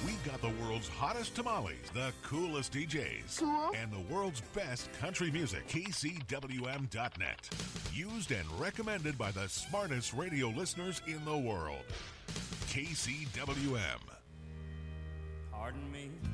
We got the world's hottest tamales, the coolest DJs, Cool. and the world's best country music. KCWM.net. Used and recommended by the smartest radio listeners in the world. KCWM. Pardon me